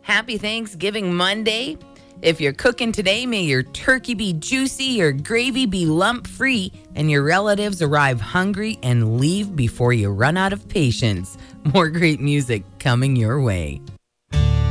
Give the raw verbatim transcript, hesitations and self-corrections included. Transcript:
Happy Thanksgiving Monday. If you're cooking today, may your turkey be juicy, your gravy be lump-free, and your relatives arrive hungry and leave before you run out of patience. More great music coming your way.